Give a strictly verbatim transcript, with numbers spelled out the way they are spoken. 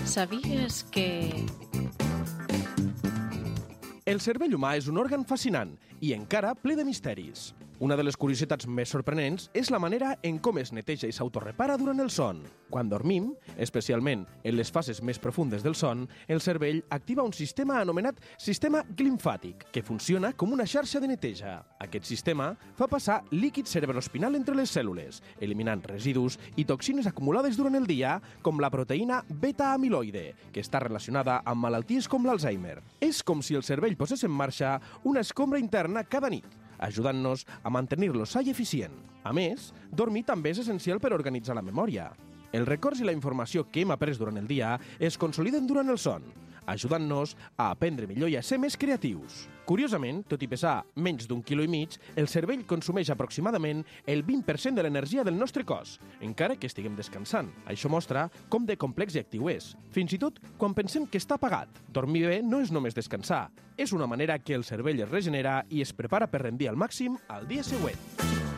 Sabies que... El cervell humà és un òrgan fascinant i encara ple de misteris. Una de les curiositats més sorprenents és la manera en com es neteja i s'autorrepara durant el son. Quan dormim, especialment en les fases més profundes del son, el cervell activa un sistema anomenat sistema glimfàtic, que funciona com una xarxa de neteja. Aquest sistema fa passar líquid cerebroespinal entre les cèl·lules, eliminant residus i toxines acumulades durant el dia, com la proteïna beta-amiloide, que està relacionada amb malalties com l'Alzheimer. És com si el cervell posés en marxa una escombra interna cada nit, ajudant-nos a mantenir-lo sa i eficient. A més, dormir també és essencial per organitzar la memòria. Els records i la informació que hem après durant el dia es consoliden durant el son, ajudant-nos a aprendre millor i a ser més creatius. Curiosament, tot i pesar menys d'un quilo i mig, el cervell consumeix aproximadament el vint per cent de l'energia del nostre cos, encara que estiguem descansant. Això mostra com de complex i actiu és, fins i tot quan pensem que està apagat. Dormir bé no és només descansar, és una manera que el cervell es regenera i es prepara per rendir al màxim al dia següent.